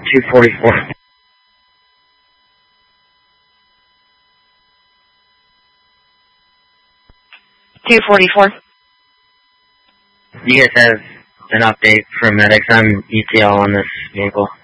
244. 244. You guys have an update from medics on ETL on this vehicle?